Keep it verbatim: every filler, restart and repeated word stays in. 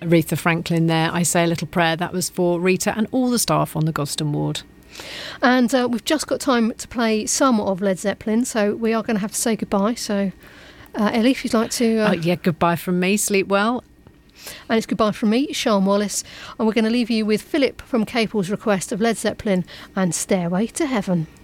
Aretha Franklin there, I Say a Little Prayer. That was for Rita and all the staff on the Gosden ward. And uh, we've just got time to play some of Led Zeppelin, so we are going to have to say goodbye. So, uh, Ellie, if you'd like to... Uh, oh, yeah, goodbye from me. Sleep well. And it's goodbye from me, Sian Wallace. And we're going to leave you with Philip from Capel's request of Led Zeppelin and Stairway to Heaven.